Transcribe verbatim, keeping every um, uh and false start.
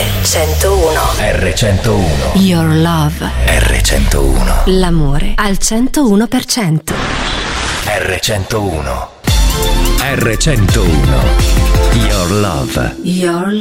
centouno. erre centouno. Your love. erre centouno. L'amore al centouno per cento. erre centouno. erre centouno. Your love. Your